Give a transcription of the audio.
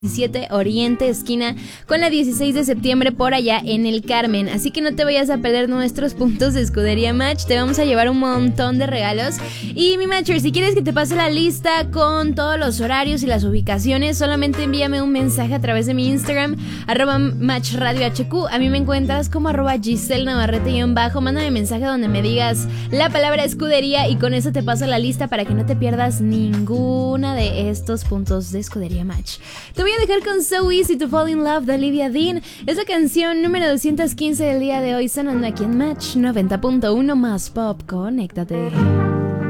17 Oriente, esquina con la 16 de septiembre por allá en el Carmen. Así que no te vayas a perder nuestros puntos de Escudería Match. Te vamos a llevar un montón de regalos. Y mi Matcher, si quieres que te pase la lista con todos los horarios y las ubicaciones, solamente envíame un mensaje a través de mi Instagram, @MatchRadioHQ. A mí me encuentras como @GiselleNavarrete_. Mándame mensaje donde me digas la palabra escudería y con eso te paso la lista para que no te pierdas ninguna de estos puntos de Escudería Match. Te voy a dejar con So Easy to Fall in Love de Olivia Dean. Es la canción número 215 del día de hoy, sonando aquí en Match 90.1 más pop. Conéctate.